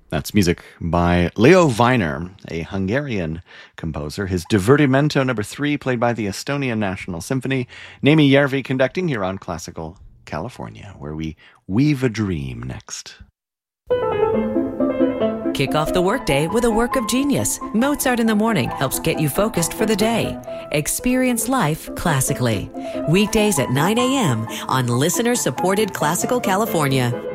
That's music by Leo Weiner, a Hungarian composer. His Divertimento No. 3, played by the Estonian National Symphony. Naimi Järvi conducting here on Classical California, where we weave a dream next. Kick off the workday with a work of genius. Mozart in the Morning helps get you focused for the day. Experience life classically. Weekdays at 9 a.m. on listener-supported Classical California.